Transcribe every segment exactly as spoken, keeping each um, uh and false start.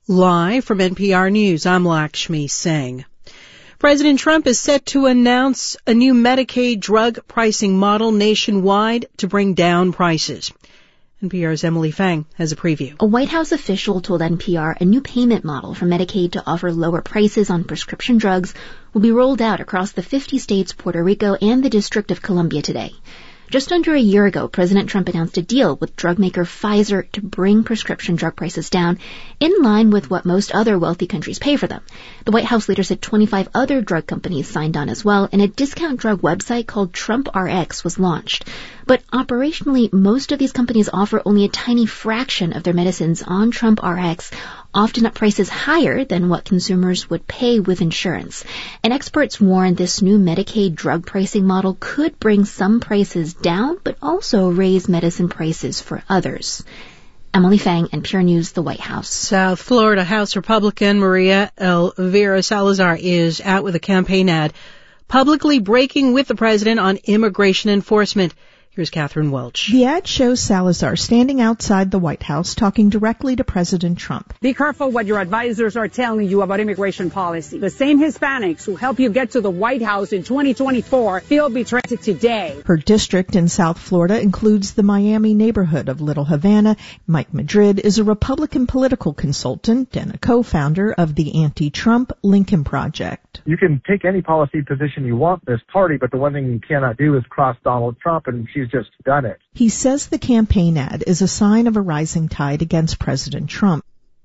Live from N P R News, I'm Lakshmi Singh. President Trump is set to announce a new Medicaid drug pricing model nationwide to bring down prices. N P R's Emily Fang has a preview. A White House official told N P R a new payment model for Medicaid to offer lower prices on prescription drugs will be rolled out across the fifty states, Puerto Rico, and the District of Columbia today. Just under a year ago, President Trump announced a deal with drug maker Pfizer to bring prescription drug prices down in line with what most other wealthy countries pay for them. The White House leader said twenty-five other drug companies signed on as well, and a discount drug website called Trump R X was launched. But operationally, most of these companies offer only a tiny fraction of their medicines on Trump R X, often at prices higher than what consumers would pay with insurance. And experts warn this new Medicaid drug pricing model could bring some prices down, but also raise medicine prices for others. Emily Fang, N P R News, the White House. South Florida House Republican Maria Elvira Salazar is out with a campaign ad publicly breaking with the president on immigration enforcement. Here's Catherine Welch. The ad shows Salazar standing outside the White House talking directly to President Trump. Be careful what your advisors are telling you about immigration policy. The same Hispanics who help you get to the White House in twenty twenty-four feel betrayed today. Her district in South Florida includes the Miami neighborhood of Little Havana. Mike Madrid is a Republican political consultant and a co-founder of the anti-Trump Lincoln Project. You can take any policy position you want in this party, but the one thing you cannot do is cross Donald Trump, and she's just done it. He says the campaign ad is a sign of a rising tide against President Trump.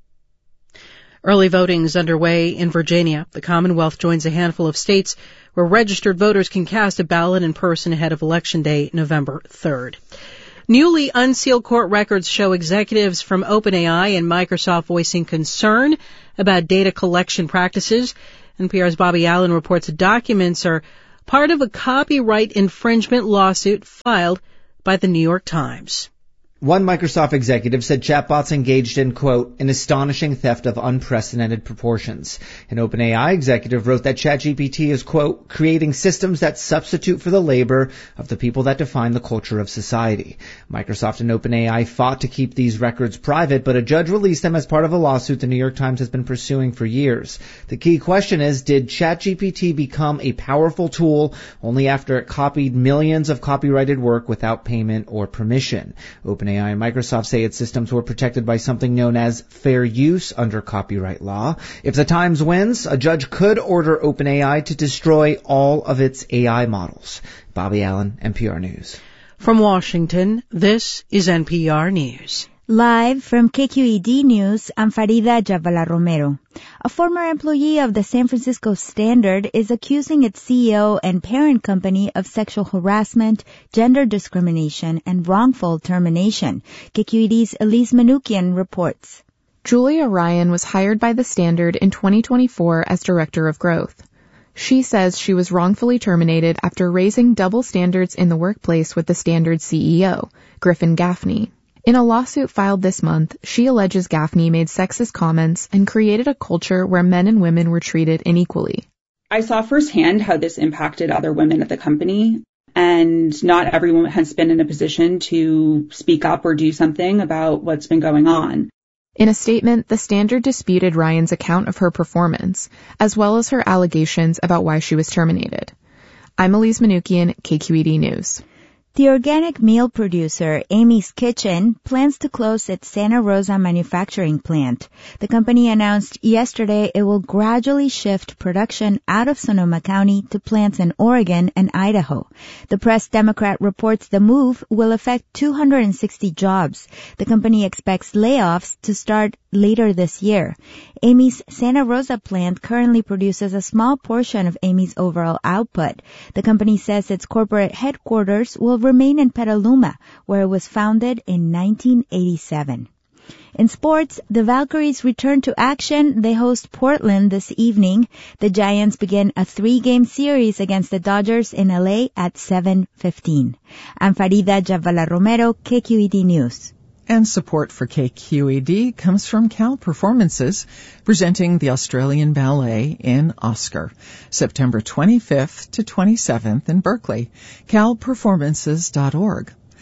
Early voting is underway in Virginia. The Commonwealth joins a handful of states where registered voters can cast a ballot in person ahead of Election Day, November third. Newly unsealed court records show executives from OpenAI and Microsoft voicing concern about data collection practices. N P R's Bobby Allen reports the documents are part of a copyright infringement lawsuit filed by the New York Times. One Microsoft executive said chatbots engaged in, quote, an astonishing theft of unprecedented proportions. An OpenAI executive wrote that ChatGPT is, quote, creating systems that substitute for the labor of the people that define the culture of society. Microsoft and OpenAI fought to keep these records private, but a judge released them as part of a lawsuit the New York Times has been pursuing for years. The key question is, did ChatGPT become a powerful tool only after it copied millions of copyrighted work without payment or permission? OpenAI OpenAI and Microsoft say its systems were protected by something known as fair use under copyright law. If the Times wins, a judge could order OpenAI to destroy all of its A I models. Bobby Allen, N P R News. From Washington, this is N P R News. Live from K Q E D News, I'm Farida Jabala Romero. A former employee of the San Francisco Standard is accusing its C E O and parent company of sexual harassment, gender discrimination, and wrongful termination. K Q E D's Elise Manukian reports. Julia Ryan was hired by the Standard in twenty twenty-four as Director of Growth. She says she was wrongfully terminated after raising double standards in the workplace with the Standard C E O, Griffin Gaffney. In a lawsuit filed this month, she alleges Gaffney made sexist comments and created a culture where men and women were treated unequally. I saw firsthand how this impacted other women at the company, and not everyone has been in a position to speak up or do something about what's been going on. In a statement, the Standard disputed Ryan's account of her performance, as well as her allegations about why she was terminated. I'm Elise Manukian, K Q E D News. The organic meal producer, Amy's Kitchen, plans to close its Santa Rosa manufacturing plant. The company announced yesterday it will gradually shift production out of Sonoma County to plants in Oregon and Idaho. The Press Democrat reports the move will affect two hundred sixty jobs. The company expects layoffs to start later this year. Amy's Santa Rosa plant currently produces a small portion of Amy's overall output. The company says its corporate headquarters will remain in Petaluma, where it was founded in nineteen eighty-seven. In sports, the Valkyries return to action. They host Portland this evening. The Giants begin a three-game series against the Dodgers in L A at seven fifteen. I'm Farida Jabala Romero, K Q E D News. And support for K Q E D comes from Cal Performances, presenting the Australian Ballet in Oscar, September twenty-fifth to twenty-seventh in Berkeley. cal performances dot org.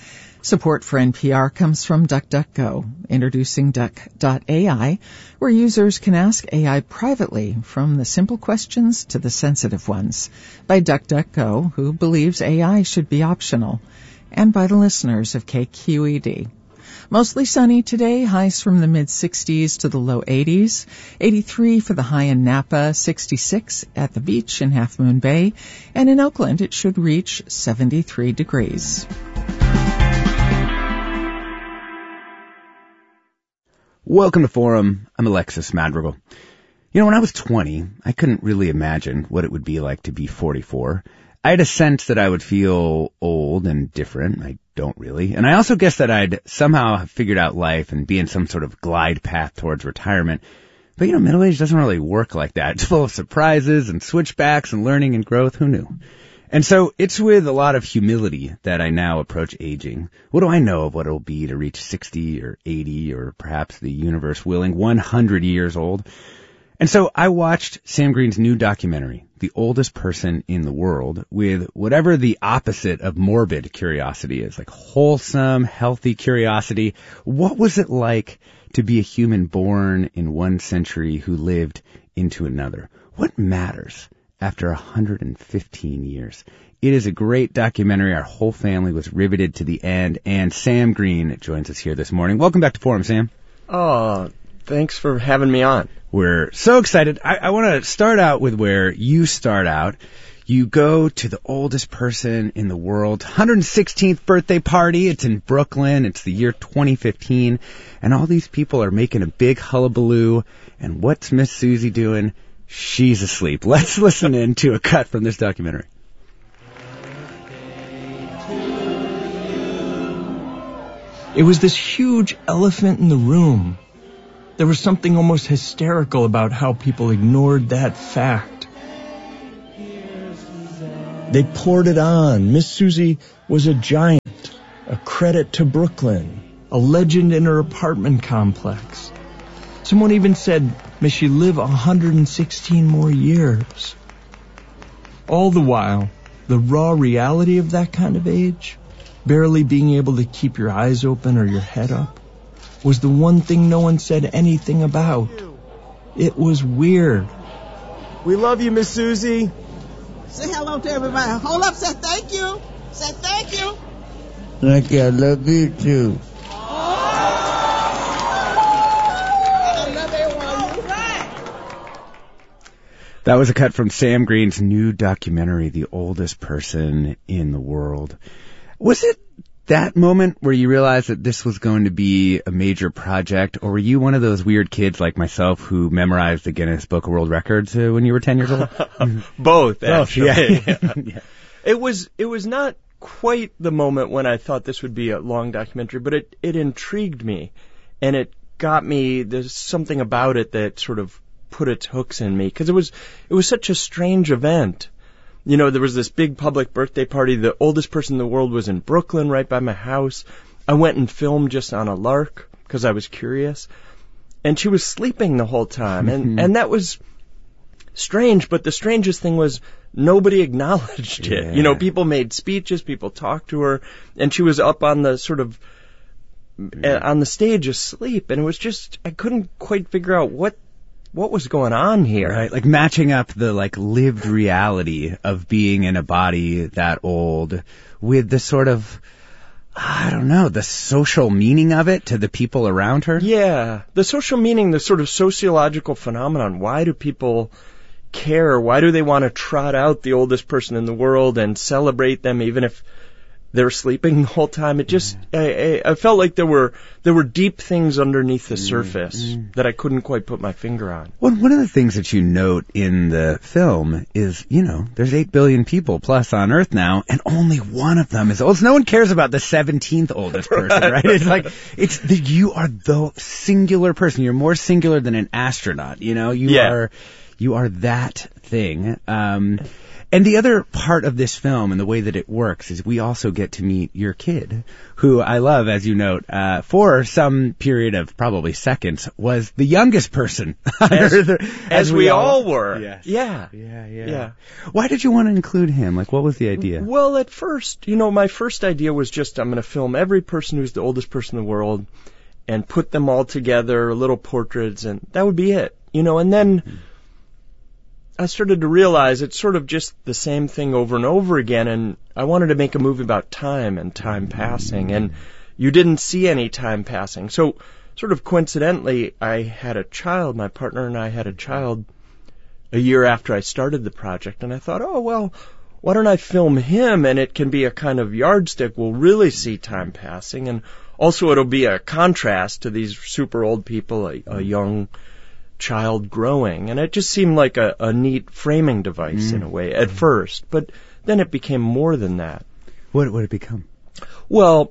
Support for N P R comes from DuckDuckGo, introducing Duck dot A I, where users can ask A I privately, from the simple questions to the sensitive ones, by DuckDuckGo, who believes A I should be optional, and by the listeners of K Q E D. Mostly sunny today, highs from the mid-sixties to the low eighties, eighty-three for the high in Napa, sixty-six at the beach in Half Moon Bay, and in Oakland it should reach seventy-three degrees. Welcome to Forum. I'm Alexis Madrigal. You know, when I was twenty, I couldn't really imagine what it would be like to be forty-four. I had a sense that I would feel old and different. I don't really. And I also guessed that I'd somehow have figured out life and be in some sort of glide path towards retirement. But, you know, middle age doesn't really work like that. It's full of surprises and switchbacks and learning and growth. Who knew? And so it's with a lot of humility that I now approach aging. What do I know of what it'll be to reach sixty or eighty or perhaps, the universe willing, one hundred years old? And so I watched Sam Green's new documentary, The Oldest Person in the World, with whatever the opposite of morbid curiosity is, like wholesome, healthy curiosity. What was it like to be a human born in one century who lived into another? What matters after one hundred fifteen years? It is a great documentary. Our whole family was riveted to the end, and Sam Green joins us here this morning. Welcome back to Forum, Sam. Oh, thanks for having me on. We're so excited. I, I want to start out with where you start out. You go to the oldest person in the world, one hundred sixteenth birthday party. It's in Brooklyn. It's the year twenty fifteen, and all these people are making a big hullabaloo. And what's Miss Susie doing? She's asleep. Let's listen in to a cut from this documentary. It was this huge elephant in the room. There was something almost hysterical about how people ignored that fact. They poured it on. Miss Susie was a giant, a credit to Brooklyn, a legend in her apartment complex. Someone even said, may she live one hundred sixteen more years. All the while, the raw reality of that kind of age, barely being able to keep your eyes open or your head up, was the one thing no one said anything about. It was weird. We love you, Miss Susie. Say hello to everybody. Hold up, say thank you. Say thank you. Thank you, I love you too. That was a cut from Sam Green's new documentary, The Oldest Person in the World. Was it that moment where you realized that this was going to be a major project, or were you one of those weird kids like myself who memorized the Guinness Book of World Records uh, when you were ten years old? Both, actually. Oh, yeah. yeah. It was, it was not quite the moment when I thought this would be a long documentary, but it, it intrigued me, and it got me, there's something about it that sort of put its hooks in me, because it was, it was such a strange event. You know, there was this big public birthday party. The oldest person in the world was in Brooklyn, right by my house. I went and filmed just on a lark because I was curious. And she was sleeping the whole time. And, and that was strange. But the strangest thing was nobody acknowledged it. Yeah. You know, people made speeches, people talked to her, and she was up on the sort of, yeah. on the stage asleep. And it was just, I couldn't quite figure out what What was going on here? Right, like matching up the like lived reality of being in a body that old with the sort of, I don't know, the social meaning of it to the people around her. Yeah, the social meaning, the sort of sociological phenomenon. Why do people care? Why do they want to trot out the oldest person in the world and celebrate them even if they're sleeping the whole time? It just, yeah. I, I, I felt like there were there were deep things underneath the mm, surface mm. that I couldn't quite put my finger on. Well, one of the things that you note in the film is, you know, there's eight billion people plus on Earth now, and only one of them is old. So no one cares about the seventeenth oldest person, right? right? It's like, it's the, you are the singular person. You're more singular than an astronaut, you know? You yeah. are... You are that thing. Um, and the other part of this film and the way that it works is we also get to meet your kid, who I love, as you note, uh, for some period of probably seconds, was the youngest person. As, the, as, as we, we all, all were. Yes. Yeah. Yeah, yeah. Yeah. Why did you want to include him? Like, what was the idea? Well, at first, you know, my first idea was just I'm going to film every person who's the oldest person in the world and put them all together, little portraits, and that would be it. You know, and then mm-hmm. I started to realize it's sort of just the same thing over and over again, and I wanted to make a movie about time and time passing, and you didn't see any time passing. So, sort of coincidentally, I had a child, my partner and I had a child a year after I started the project, and I thought, oh, well, why don't I film him, and it can be a kind of yardstick. We'll really see time passing, and also it'll be a contrast to these super old people, a, a young child growing, and it just seemed like a, a neat framing device mm. in a way at first, but then it became more than that. What would it become? Well,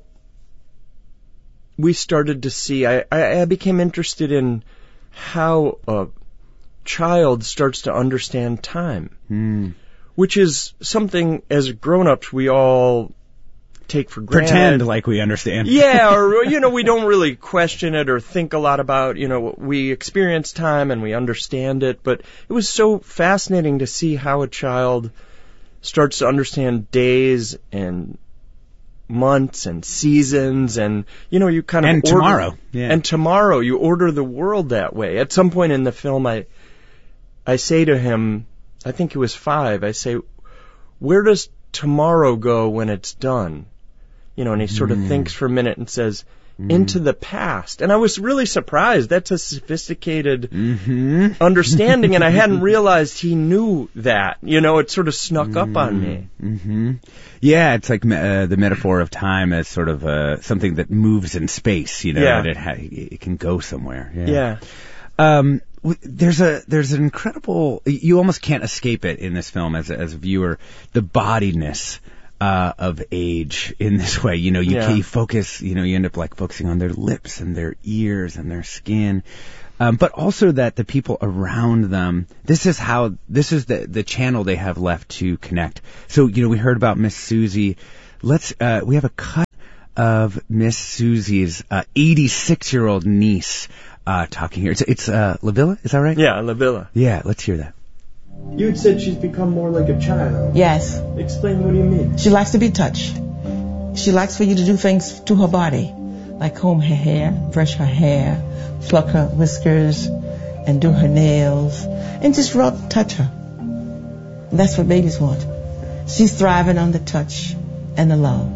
we started to see, I, I, I became interested in how a child starts to understand time, mm. which is something as grown-ups we all take for granted. Pretend like we understand. Yeah, or, you know, we don't really question it or think a lot about, you know, we experience time and we understand it, but it was so fascinating to see how a child starts to understand days and months and seasons and, you know, you kind of And order, tomorrow. Yeah. And tomorrow. You order the world that way. At some point in the film, I, I say to him, I think he was five, I say, where does tomorrow go when it's done? You know, and he sort of mm. thinks for a minute and says, mm. into the past. And I was really surprised. That's a sophisticated mm-hmm. understanding, and I hadn't realized he knew that. You know, it sort of snuck mm. up on me. Mm-hmm. Yeah, it's like uh, the metaphor of time as sort of uh, something that moves in space, you know, yeah. that it, ha- it can go somewhere. Yeah. yeah. Um, there's a there's an incredible, you almost can't escape it in this film as a, as a viewer, the bodiness Uh, of age in this way. You know, you, yeah. you focus, you know, you end up like focusing on their lips and their ears and their skin. Um, but also that the people around them, this is how, this is the, the channel they have left to connect. So, you know, we heard about Miss Susie. Let's, uh, we have a cut of Miss Susie's, uh, eighty-six-year-old niece, uh, talking here. It's, it's, uh, Lavilla, is that right? Yeah, Lavilla. Yeah, let's hear that. You had said she's become more like a child. Yes. Explain, what do you mean? She likes to be touched. She likes for you to do things to her body, like comb her hair, brush her hair, pluck her whiskers, and do her nails, and just rub, touch her. And that's what babies want. She's thriving on the touch and the love.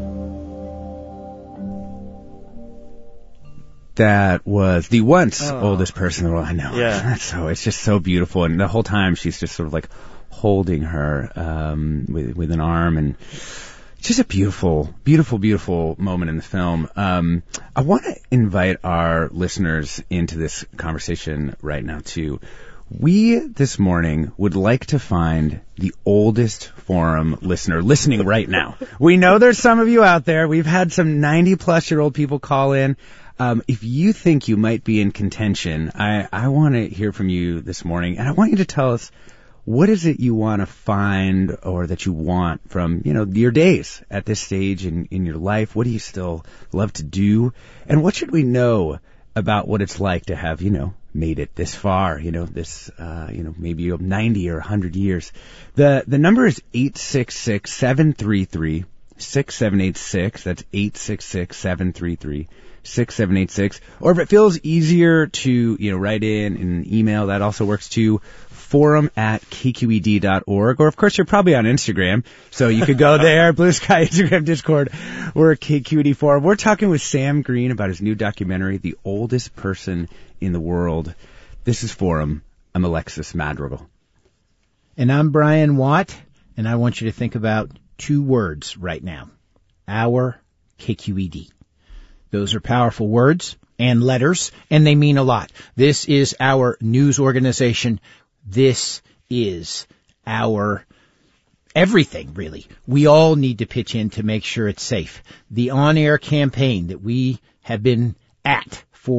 That was the once oh. oldest person in the world. I know. Yeah. That's so, it's just so beautiful. And the whole time she's just sort of like holding her, um, with, with an arm, and it's just a beautiful, beautiful, beautiful moment in the film. Um, I want to invite our listeners into this conversation right now too. We, this morning, would like to find the oldest Forum listener listening right now. We know there's some of you out there. We've had some ninety-plus-year-old people call in. Um, if you think you might be in contention, I, I want to hear from you this morning, and I want you to tell us, what is it you want to find or that you want from, you know, your days at this stage in, in your life? What do you still love to do? And what should we know about what it's like to have, you know, made it this far, you know, this, uh, you know, maybe you have ninety or one hundred years. The, the number is eight six six, seven three three, six seven eight six. That's eight six six, seven three three, six seven eight six. Or if it feels easier to, you know, write in an email, that also works too. Forum at K Q E D dot org. Or, of course, you're probably on Instagram, so you could go there, Blue Sky, Instagram, Discord, or K Q E D Forum. We're talking with Sam Green about his new documentary, The Oldest Person in the World. This is Forum. I'm Alexis Madrigal. And I'm Brian Watt, and I want you to think about two words right now. Our K Q E D. Those are powerful words and letters, and they mean a lot. This is our news organization. This is our everything, really. We all need to pitch in to make sure it's safe. The on-air campaign that we have been at for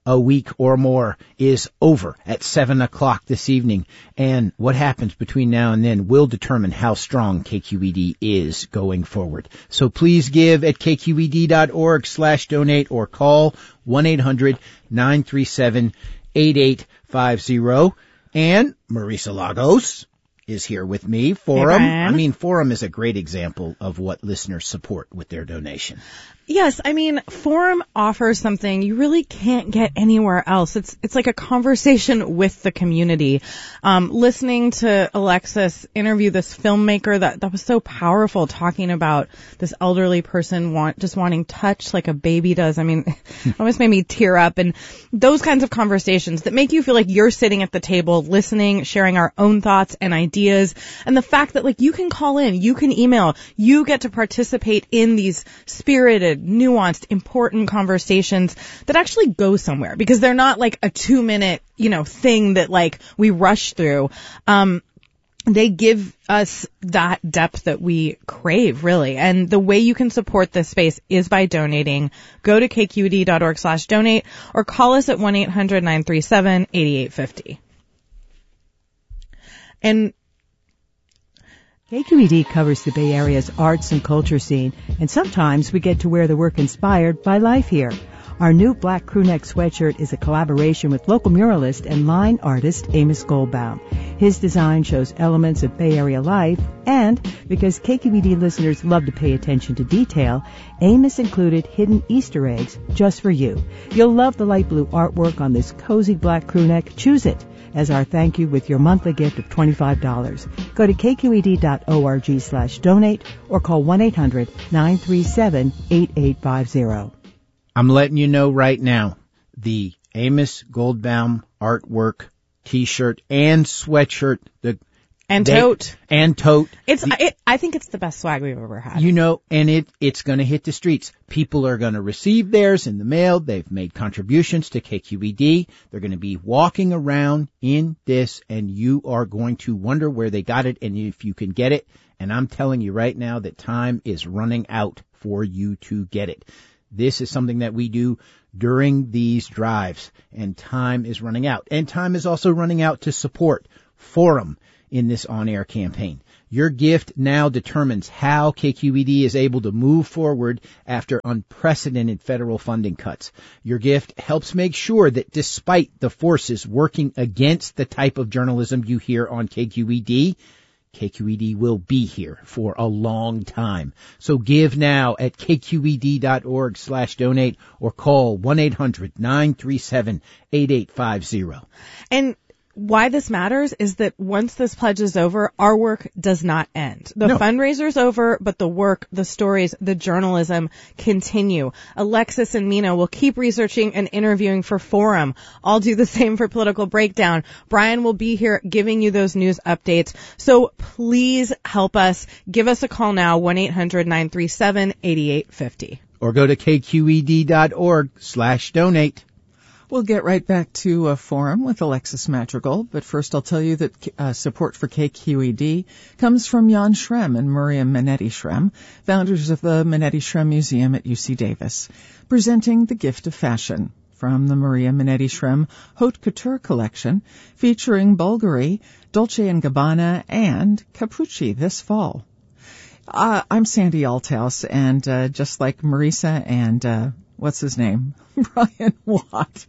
a week or more is over at seven o'clock this evening. And what happens between now and then will determine how strong K Q E D is going forward. So please give at k q e d dot org slash donate or call one eight hundred nine three seven eight eight five zero. And Marisa Lagos is here with me. Forum. Hey, I mean, Forum is a great example of what listeners support with their donation. Yes, I mean, Forum offers something you really can't get anywhere else. It's it's like a conversation with the community. Um, listening to Alexis interview this filmmaker that, that was so powerful, talking about this elderly person want just wanting touch like a baby does. I mean, it almost made me tear up. And those kinds of conversations that make you feel like you're sitting at the table, listening, sharing our own thoughts and ideas. And the fact that like you can call in, you can email, you get to participate in these spirited, nuanced, important conversations that actually go somewhere, because they're not like a two minute, you know, thing that like we rush through. Um, they give us that depth that we crave, really. And the way you can support this space is by donating. Go to k q e d dot org slash donate or call us at one eight hundred nine three seven eight eight five zero. And K Q E D covers the Bay Area's arts and culture scene, and sometimes we get to wear the work inspired by life here. Our new black crewneck sweatshirt is a collaboration with local muralist and line artist Amos Goldbaum. His design shows elements of Bay Area life, and because K Q E D listeners love to pay attention to detail, Amos included hidden Easter eggs just for you. You'll love the light blue artwork on this cozy black crewneck. Choose it as our thank you with your monthly gift of twenty-five dollars. Go to k q e d dot org slash donate or call one eight hundred nine three seven eight eight five zero. I'm letting you know right now, the Amos Goldbaum artwork t-shirt and sweatshirt, the and they, tote. And tote. It's, the, it, I think it's the best swag we've ever had. You know, and it, it's going to hit the streets. People are going to receive theirs in the mail. They've made contributions to K Q E D. They're going to be walking around in this, and you are going to wonder where they got it and if you can get it. And I'm telling you right now that time is running out for you to get it. This is something that we do during these drives, and time is running out. And time is also running out to support Forum in this on-air campaign. Your gift now determines how K Q E D is able to move forward after unprecedented federal funding cuts. Your gift helps make sure that despite the forces working against the type of journalism you hear on K Q E D, K Q E D will be here for a long time. So give now at k q e d dot org slash donate or call one eight hundred nine three seven eight eight five zero. And why this matters is that once this pledge is over, our work does not end. The no. fundraiser's over, but the work, the stories, the journalism continue. Alexis and Mina will keep researching and interviewing for Forum. I'll do the same for Political Breakdown. Brian will be here giving you those news updates. So please help us. Give us a call now, one eight hundred nine three seven eight eight five zero. Or go to k q e d dot org slash donate. We'll get right back to a Forum with Alexis Madrigal, but first I'll tell you that uh, support for K Q E D comes from Jan Shrem and Maria Minetti Shrem, founders of the Minetti Shrem Museum at U C Davis, presenting The Gift of Fashion from the Maria Minetti Shrem Haute Couture collection, featuring Bulgari, Dolce and Gabbana, and Capucci this fall. Uh, I'm Sandy Althouse, and uh, just like Marisa and uh, what's his name? Brian Watt.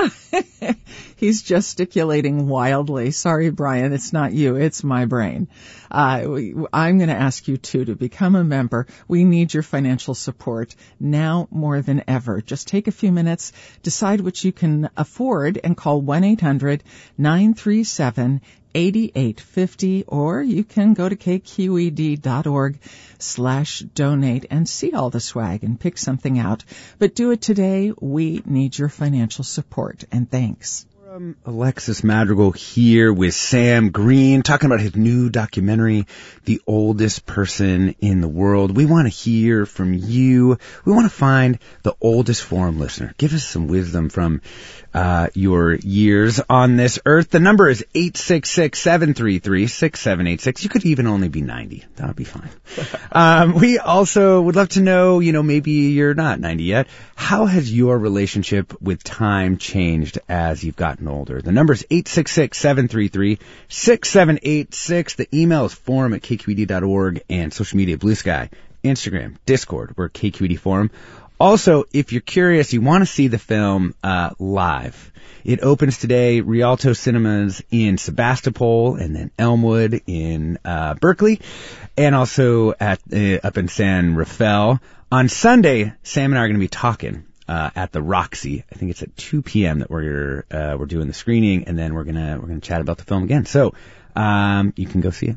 He's gesticulating wildly. Sorry, Brian, it's not you. It's my brain. Uh, I'm going to ask you, too, to become a member. We need your financial support now more than ever. Just take a few minutes, decide what you can afford, and call one eight hundred nine three seven eight eight five zero, or you can go to k q e d dot org slash donate and see all the swag and pick something out. But do it today. We need your financial support, and thanks. Um, Alexis Madrigal here with Sam Green, talking about his new documentary, The Oldest Person in the World. We want to hear from you. We want to find the oldest forum listener. Give us some wisdom from uh your years on this earth. The number is eight six six, seven three three, six seven eight six. You could even only be ninety. That would be fine. um, we also would love to know, you know, maybe you're not ninety yet. How has your relationship with time changed as you've gotten older? The number is eight six six, seven three three, six seven eight six. The email is forum at k q e d dot org, and social media, Blue Sky, Instagram, Discord, we're K Q E D Forum. Also, if you're curious, you want to see the film uh live. It opens today, Rialto Cinemas in Sebastopol, and then Elmwood in uh Berkeley, and also at uh, up in San Rafael. On Sunday, Sam and I are going to be talking uh at the Roxy. I think it's at two p.m. that we're uh we're doing the screening, and then we're gonna we're gonna chat about the film again. So um you can go see it.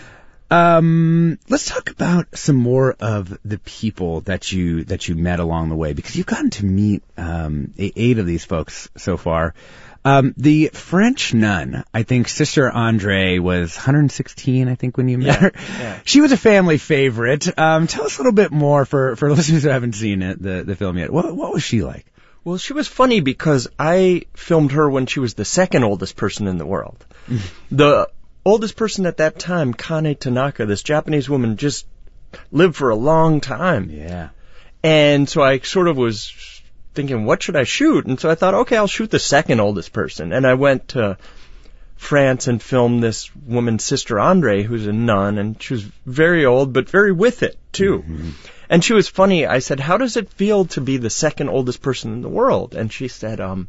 Um, let's talk about some more of the people that you, that you met along the way, because you've gotten to meet, um, eight of these folks so far. Um, the French nun, I think Sister Andre was one hundred sixteen, I think, when you met yeah, her. Yeah. She was a family favorite. Um, tell us a little bit more for, for listeners who haven't seen it, the, the film yet. What, what was she like? Well, she was funny because I filmed her when she was the second oldest person in the world. The oldest person at that time, Kane Tanaka, this Japanese woman, just lived for a long time. Yeah. And so I sort of was thinking, what should I shoot? And so I thought, okay, I'll shoot the second oldest person. And I went to France and filmed this woman, Sister Andre, who's a nun, and she was very old, but very with it, too. Mm-hmm. And she was funny. I said, how does it feel to be the second oldest person in the world? And she said, um,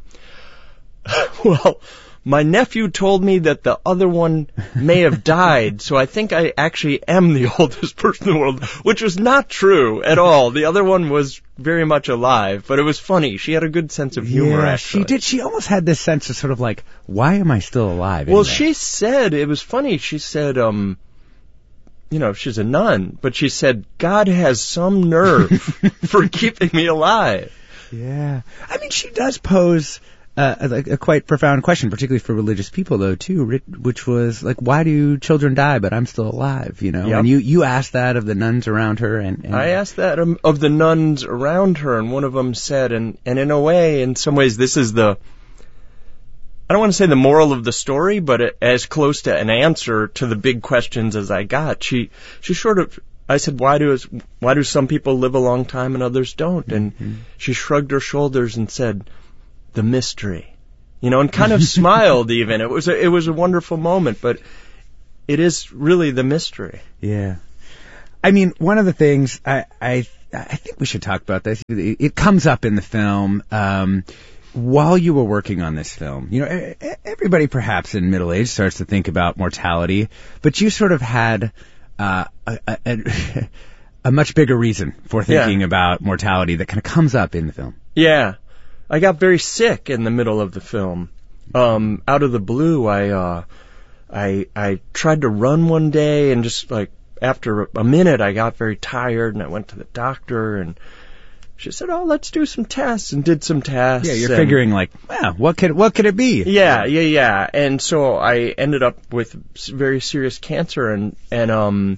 well, my nephew told me that the other one may have died, so I think I actually am the oldest person in the world, which was not true at all. The other one was very much alive, but it was funny. She had a good sense of humor, yeah, actually. She did. She almost had this sense of sort of like, why am I still alive? Well, anyway? She said, it was funny, she said, um, you know, she's a nun, but she said, God has some nerve for keeping me alive. Yeah. I mean, she does pose Uh, a, a quite profound question, particularly for religious people, though, too, which was, like, why do children die, but I'm still alive, you know? Yep. And you, you asked that of the nuns around her. and, and I asked that um, of the nuns around her, and one of them said, and, and in a way, in some ways, this is the, I don't want to say the moral of the story, but it, as close to an answer to the big questions as I got. She, she sort of, I said, why do, why do some people live a long time and others don't? And mm-hmm. she shrugged her shoulders and said, the mystery, you know, and kind of smiled even. It was a, it was a wonderful moment, but it is really the mystery. Yeah. I mean, one of the things I, I, I think we should talk about this. It, it comes up in the film, um, while you were working on this film. You know, everybody perhaps in middle age starts to think about mortality, but you sort of had, uh, a, a, a much bigger reason for thinking yeah. about mortality that kind of comes up in the film. Yeah. I got very sick in the middle of the film. Um, out of the blue, I, uh, I, I tried to run one day, and just like after a minute, I got very tired, and I went to the doctor, and she said, "Oh, let's do some tests," and did some tests. Yeah, you're and, figuring like, wow, what could what could it be? Yeah, yeah, yeah. And so I ended up with very serious cancer, and and um,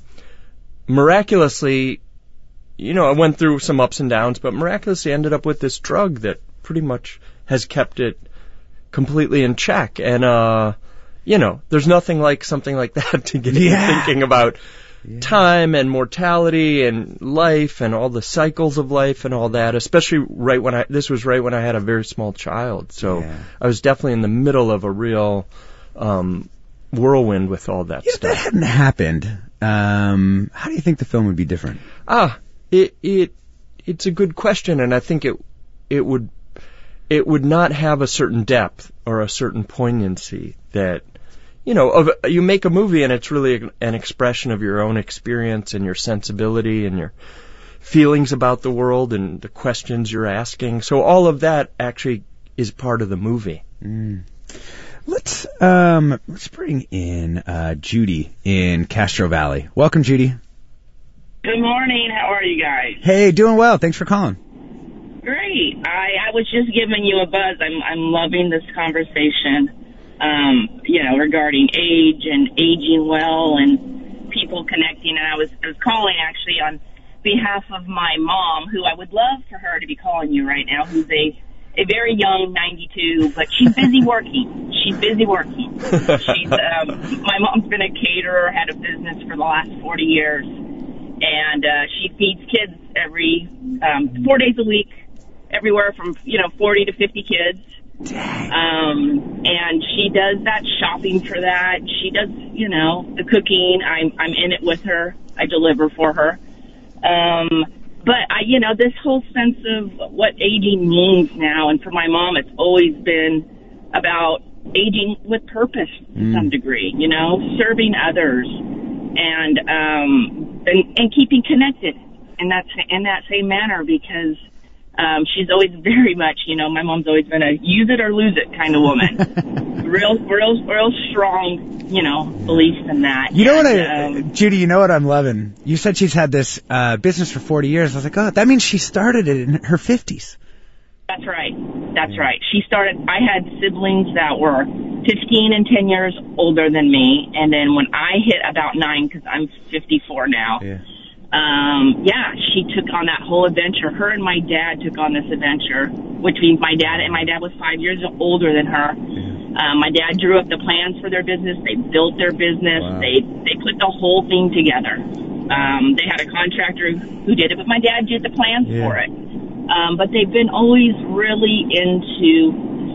miraculously, you know, I went through some ups and downs, but miraculously ended up with this drug that pretty much has kept it completely in check. And, uh, you know, there's nothing like something like that to get yeah. you thinking about yeah. time and mortality and life and all the cycles of life and all that, especially right when I, this was right when I had a very small child. So yeah. I was definitely in the middle of a real, um, whirlwind with all that yeah, stuff. If that hadn't happened, um, how do you think the film would be different? Ah, it, it, it's a good question, and I think it, it would, it would not have a certain depth or a certain poignancy that, you know, of, you make a movie and it's really an expression of your own experience and your sensibility and your feelings about the world and the questions you're asking. So all of that actually is part of the movie. Mm. Let's, um, let's bring in, uh, Judy in Castro Valley. Welcome, Judy. Good morning. How are you guys? Hey, doing well. Thanks for calling. Great. I, I was just giving you a buzz. I'm I'm loving this conversation, um, you know, regarding age and aging well and people connecting. And I was I was calling actually on behalf of my mom, who I would love for her to be calling you right now, who's a a very young ninety-two, but she's busy working. She's busy working. She's um, my mom's been a caterer, had a business for the last forty years, and uh, she feeds kids every um, four days a week, everywhere from you know forty to fifty kids. Um, and she does that shopping for that. She does you know the cooking. I'm I'm in it with her. I deliver for her. Um, But, I, you know, this whole sense of what aging means now, and for my mom, it's always been about aging with purpose to mm. some degree, you know, serving others and, um, and, and keeping connected in that, in that same manner because, um, she's always very much, you know, my mom's always been a use it or lose it kind of woman. real, real, real strong, you know, beliefs in that. You know what I, um, Judy, you know what I'm loving? You said she's had this, uh, business for forty years. I was like, oh, that means she started it in her fifties. That's right. That's right. She started, I had siblings that were fifteen and ten years older than me. And then when I hit about nine, because I'm fifty-four now, yeah. um, yeah, she took on that whole adventure. Her and my dad took on this adventure, which means my dad, and my dad was five years older than her. Yeah. Um, my dad drew up the plans for their business. They built their business. Wow. They, they put the whole thing together. Um, they had a contractor who did it, but my dad did the plans yeah. for it. Um, but they've been always really into,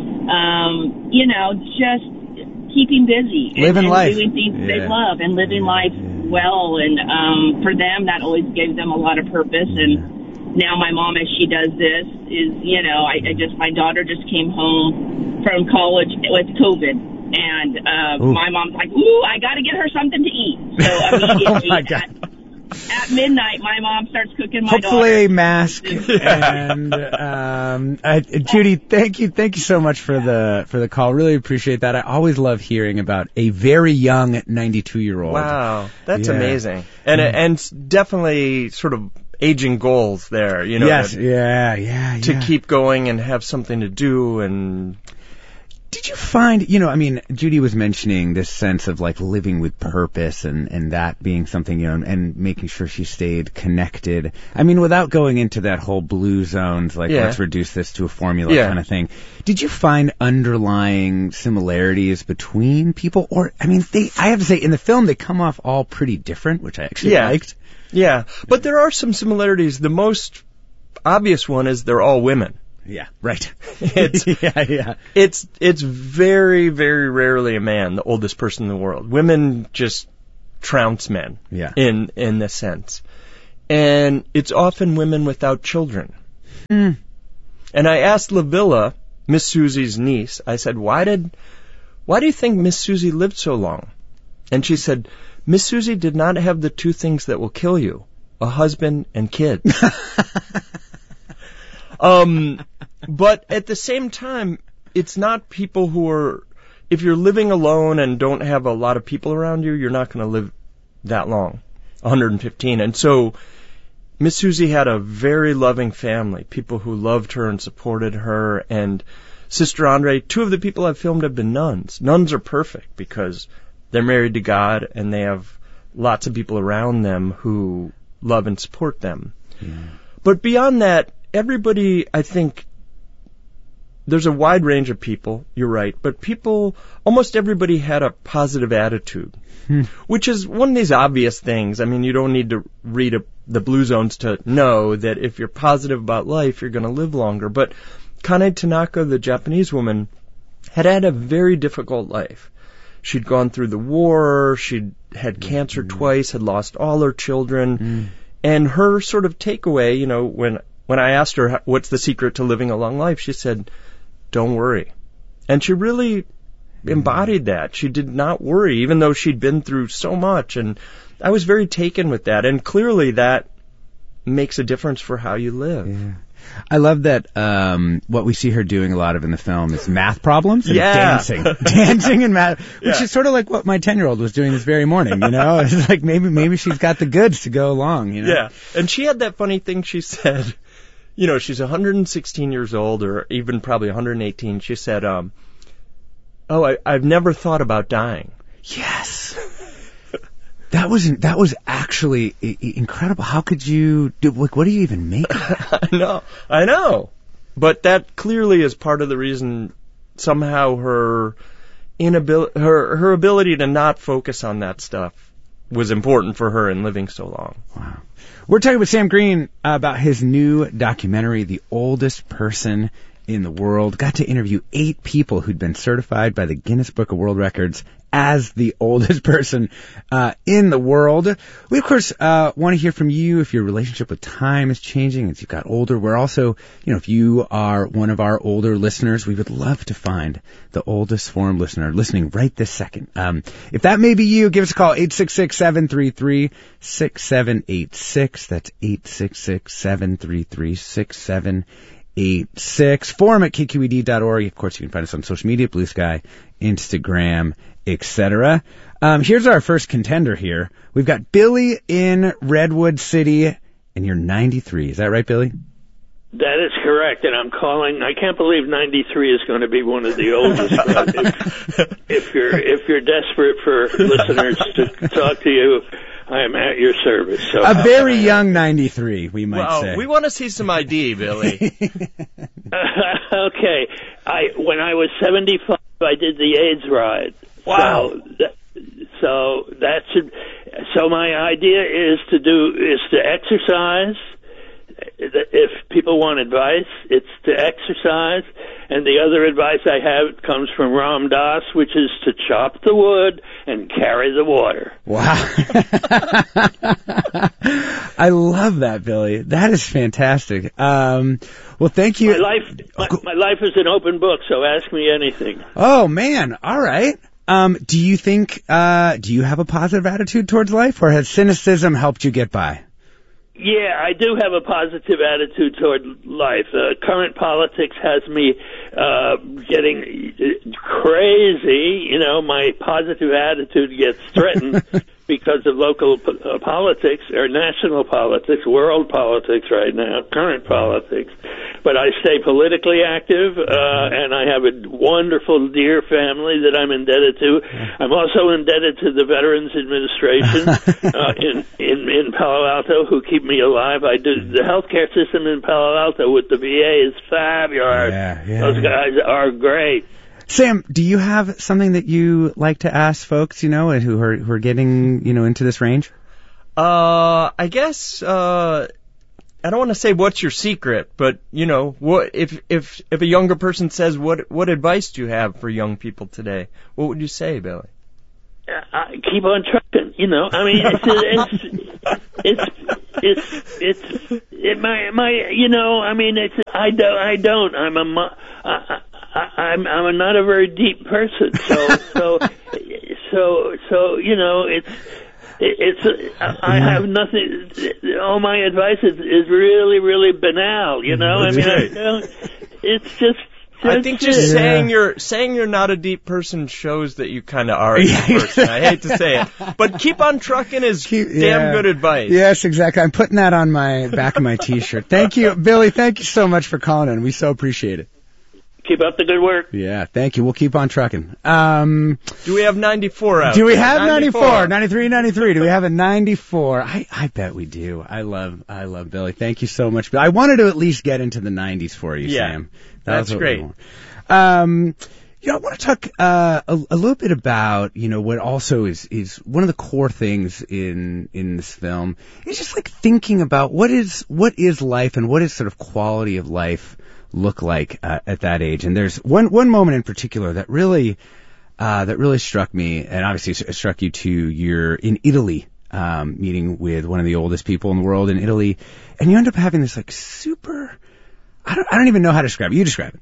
um, you know, just keeping busy. Living and, and life. doing things yeah. they love and living life well. And um, for them, that always gave them a lot of purpose. And now my mom, as she does this, is, you know, I, I just, my daughter just came home from college with COVID. And uh, my mom's like, ooh, I got to get her something to eat. So immediately oh my God. At, at midnight, my mom starts cooking my Hopefully daughter. a mask. and um, uh, Judy, thank you, thank you so much for the for the call. Really appreciate that. I always love hearing about a very young ninety-two year old. Wow, that's yeah. amazing, and mm. and definitely sort of aging goals there. You know, yes, that, yeah, yeah, to yeah. keep going and have something to do and. Did you find, you know, I mean, Judy was mentioning this sense of like living with purpose and, and that being something, you know, and making sure she stayed connected. I mean, without going into that whole blue zones, like yeah. let's reduce this to a formula yeah. kind of thing. Did you find underlying similarities between people? Or, I mean, they, I have to say, in the film, they come off all pretty different, which I actually yeah. liked. Yeah, but there are some similarities. The most obvious one is they're all women. Yeah, right. It's, yeah, yeah. It's it's very, very rarely a man, the oldest person in the world. Women just trounce men. Yeah. In in this sense, and it's often women without children. Mm. And I asked Lavilla, Miss Susie's niece, I said, why did, why do you think Miss Susie lived so long? And she said, Miss Susie did not have the two things that will kill you: a husband and kids. Um, but at the same time, it's not people who are, if you're living alone and don't have a lot of people around you, you're not going to live that long, one hundred fifteen. And so Miss Susie had a very loving family, people who loved her and supported her. And Sister Andre, two of the people I've filmed have been nuns. Nuns are perfect because they're married to God and they have lots of people around them who love and support them. Yeah. But beyond that, everybody, I think, there's a wide range of people, you're right, but people, almost everybody had a positive attitude, hmm. which is one of these obvious things. I mean, you don't need to read a, the Blue Zones to know that if you're positive about life, you're going to live longer. But Kane Tanaka, the Japanese woman, had had a very difficult life. She'd gone through the war, she'd had mm-hmm. cancer twice, had lost all her children, mm. and her sort of takeaway, you know, when When I asked her what's the secret to living a long life, she said, don't worry. And she really embodied that. She did not worry, even though she'd been through so much. And I was very taken with that. And clearly that makes a difference for how you live. Yeah. I love that um, what we see her doing a lot of in the film is math problems and yeah. dancing. Dancing and math, which yeah. is sort of like what my ten-year-old was doing this very morning, you know? It's like maybe maybe she's got the goods to go along, you know? Yeah. And she had that funny thing she said. you know, she's one hundred sixteen years old, or even probably one hundred eighteen. She said, um, oh, I, I've never thought about dying. Yes. That was that was actually incredible. How could you do? Like, what do you even make of that? I know, I know. But that clearly is part of the reason somehow her inability, her her ability to not focus on that stuff was important for her in living so long. Wow. We're talking with Sam Green about his new documentary, The Oldest Person in the World. Got to interview eight people who'd been certified by the Guinness Book of World Records as the oldest person uh in the world. We, of course, uh want to hear from you if your relationship with time is changing as you got older. We're also, you know, if you are one of our older listeners, we would love to find the oldest Forum listener listening right this second. Um If that may be you, give us a call, eight six six, seven three three, six seven eight six. That's eight six six, seven three three, six seven eight six. Forum at K Q E D dot org. Of course, you can find us on social media, Blue Sky, Instagram, et cetera. Um, here's our first contender here. We've got Billy in Redwood City, and you're ninety-three. Is that right, Billy? That is correct, and I'm calling. I can't believe ninety-three is going to be one of the oldest. But if, if you're if you're desperate for listeners to talk to you, I am at your service. So a very young ninety-three, we might well, say. We want to see some I D, Billy. uh, okay, I when I was seventy-five, I did the AIDS ride. Wow. So that, so that should. So my idea is to do is to exercise. If people want advice, it's to exercise. And the other advice I have comes from Ram Dass, which is to chop the wood and carry the water. Wow. I love that, Billy. That is fantastic. Um, well, thank you. My life, my, my life is an open book, so ask me anything. Oh, man. All right. Um, do you think, uh, do you have a positive attitude towards life, or has cynicism helped you get by? Yeah, I do have a positive attitude toward life. Uh, current politics has me uh, getting crazy. You know, my positive attitude gets threatened because of local uh, politics or national politics, world politics right now, current politics. But I stay politically active, uh, and I have a wonderful, dear family that I'm indebted to. I'm also indebted to the Veterans Administration uh, in, in in Palo Alto, who keep me alive. I do the healthcare system in Palo Alto with the V A is fabulous. Yeah, yeah, Those yeah. guys are great. Sam, do you have something that you like to ask folks, you know, who are who are getting, you know, into this range? Uh, I guess uh, I don't want to say what's your secret, but you know, what if if if a younger person says what what advice do you have for young people today? What would you say, Billy? Uh, I keep on trucking, you know. I mean, it's it's it's it's, it's it, my my you know. I mean, it's I don't I don't. I'm a I, I, I'm I'm not a very deep person, so so so so you know it's. It's I have nothing. All my advice is, is really, really banal. You know, I mean, I don't, it's just. I think just yeah. saying you're saying you're not a deep person shows that you kind of are a deep person. I hate to say it, but keep on trucking is keep, damn yeah. good advice. Yes, exactly. I'm putting that on my back of my T-shirt. Thank you, Billy. Thank you so much for calling in. We so appreciate it. Keep up the good work. Yeah, thank you. We'll keep on trucking. Um, do we have ninety-four out? Do we have ninety-four? ninety-three, ninety-three. Do we have a ninety-four? I, I bet we do. I love, I love Billy. Thank you so much. But I wanted to at least get into the nineties for you, yeah, Sam. That that's great. Um, you know, I want to talk uh, a, a little bit about, you know, what also is is one of the core things in in this film is just like thinking about what is what is life and what is sort of quality of life look like uh, at that age. And there's one one moment in particular that really uh that really struck me, and obviously it struck you too. You're in Italy um meeting with one of the oldest people in the world in Italy, and you end up having this like super I don't I don't even know how to describe it. You describe it.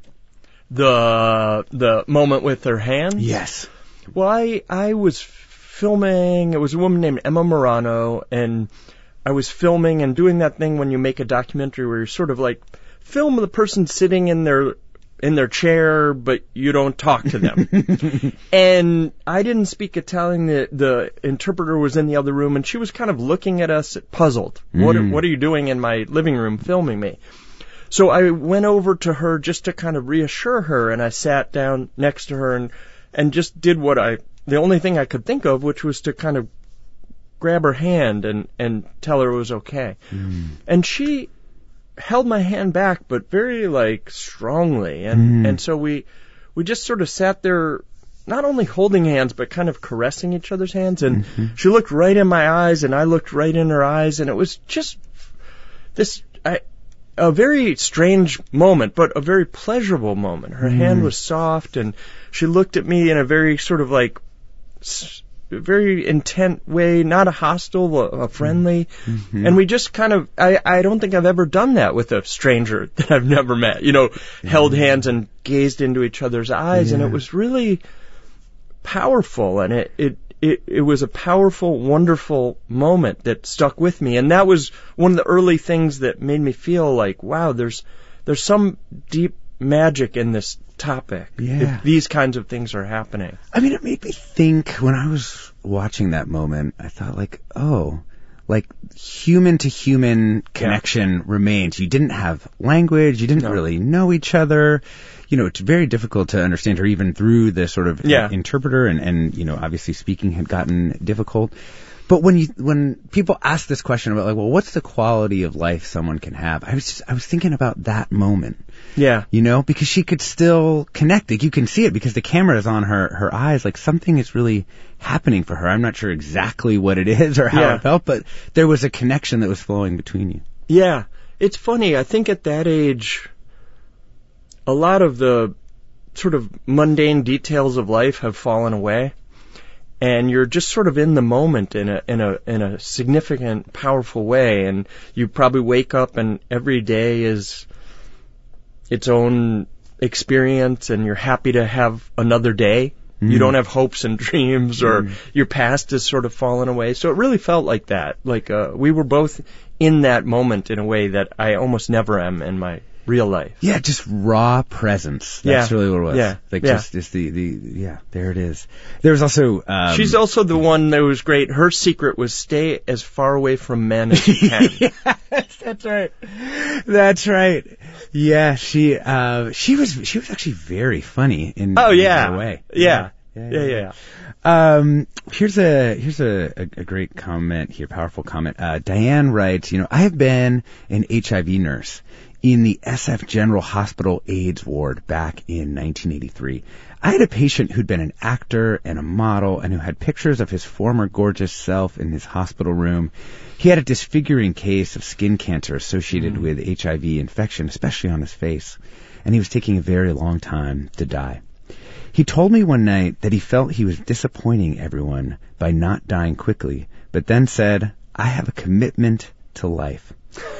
The the moment with her hand? Yes. Well, I I was filming, it was a woman named Emma Morano, and I was filming and doing that thing when you make a documentary where you're sort of like film the person sitting in their in their chair, but you don't talk to them. And I didn't speak Italian. The, the interpreter was in the other room, and she was kind of looking at us, puzzled. Mm. What are, what are you doing in my living room filming me? So I went over to her just to kind of reassure her, and I sat down next to her and, and just did what I, the only thing I could think of, which was to kind of grab her hand and, and tell her it was okay. Mm. And she held my hand back, but very, like, strongly. And, mm. and so we, we just sort of sat there, not only holding hands, but kind of caressing each other's hands. And mm-hmm. she looked right in my eyes, and I looked right in her eyes, and it was just this, I, a very strange moment, but a very pleasurable moment. Her mm. hand was soft, and she looked at me in a very sort of like, very intent way, not a hostile, a, a friendly. Mm-hmm. And we just kind of, I, I don't think I've ever done that with a stranger that I've never met, you know, yeah. held hands and gazed into each other's eyes. Yeah. And it was really powerful, and it, it, it, it was a powerful, wonderful moment that stuck with me. And that was one of the early things that made me feel like, wow, there's, there's some deep magic in this topic. Yeah. If these kinds of things are happening. I mean, it made me think when I was watching that moment, I thought like, oh, like human to human connection yeah. remains. You didn't have language. You didn't no. really know each other. You know, it's very difficult to understand her even through the sort of yeah. interpreter, and, and, you know, obviously speaking had gotten difficult. But when you, when people ask this question about like, well, what's the quality of life someone can have? I was just, I was thinking about that moment. Yeah. You know, because she could still connect. Like, you can see it because the camera is on her, her eyes. Like, something is really happening for her. I'm not sure exactly what it is or how yeah. it felt, but there was a connection that was flowing between you. Yeah. It's funny. I think at that age, a lot of the sort of mundane details of life have fallen away. And you're just sort of in the moment in a in a in a significant, powerful way. And you probably wake up and every day is its own experience, and you're happy to have another day. Mm. You don't have hopes and dreams, or mm. your past has sort of fallen away. So it really felt like that. Like uh, we were both in that moment in a way that I almost never am in my real life. Yeah, just raw presence. That's yeah. really what it was. Yeah. Like yeah. just, just the, the, yeah, there it is. There was also, um, she's also the one that was great. Her secret was stay as far away from men as you can. Yes, that's right. That's right. Yeah, she, uh, she was, she was actually very funny in, oh, yeah. in a way. Yeah. Yeah, yeah, yeah. yeah. Um, here's a, here's a, a, a great comment here, powerful comment. Uh, Diane writes, you know, I have been an H I V nurse in the S F General Hospital AIDS ward back in nineteen eighty-three. I had a patient who'd been an actor and a model and who had pictures of his former gorgeous self in his hospital room. He had a disfiguring case of skin cancer associated mm. with H I V infection, especially on his face, and he was taking a very long time to die. He told me one night that he felt he was disappointing everyone by not dying quickly, but then said, I have a commitment to life.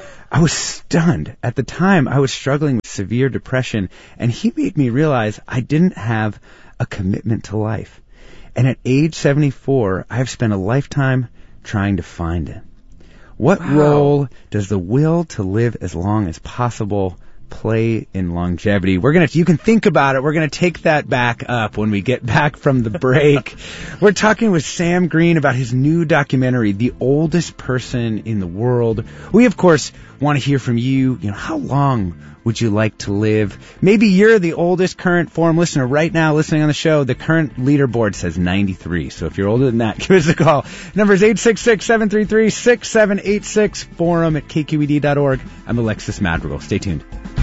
I was stunned. At the time, I was struggling with severe depression, and he made me realize I didn't have a commitment to life. And at age seventy-four, I have spent a lifetime trying to find it. What wow. role does the will to live as long as possible play in longevity? We're gonna, you can think about it. We're gonna take that back up when we get back from the break. We're talking with Sam Green about his new documentary, The Oldest Person in the World. We, of course, want to hear from you. You know, how long would you like to live? Maybe you're the oldest current Forum listener right now listening on the show. The current leaderboard says ninety-three. So if you're older than that, give us a call. Number is eight six six, seven three three, six seven eight six, forum at K Q E D dot org. I'm Alexis Madrigal. Stay tuned.